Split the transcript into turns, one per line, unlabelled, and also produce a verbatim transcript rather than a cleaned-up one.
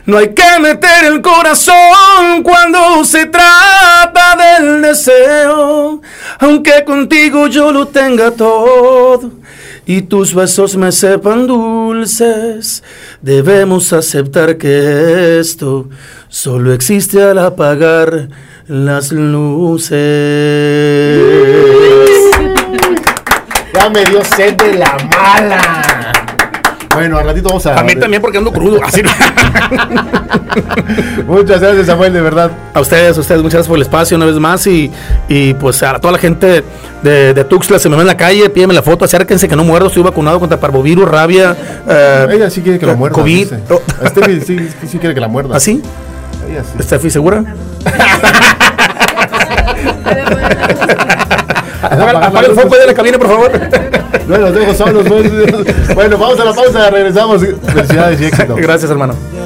No hay que meter el corazón cuando se trata del deseo. Aunque contigo yo lo tenga todo y tus besos me sepan dulces, debemos aceptar que esto solo existe al apagar las luces.
Ya me dio sed de la mala. Bueno, al ratito vamos a...
A mí también porque ando crudo. Así.
Muchas gracias, Samuel, de verdad.
A ustedes, a ustedes, muchas gracias por el espacio una vez más. Y, y pues a toda la gente de, de Tuxtla, se me ve en la calle, pídeme la foto, acérquense que no muerdo, estoy vacunado contra parvovirus, rabia.
Eh, Ella sí quiere que lo muerda.
COVID.
Steffi sí, sí, sí quiere que la muerda.
¿Ah, sí?
Ella sí.
¿Steffi segura? Apaga el foco de la cabina, por favor.
No, los dejo solos. Bueno, vamos a la pausa, regresamos. Felicidades y éxito.
Gracias, hermano.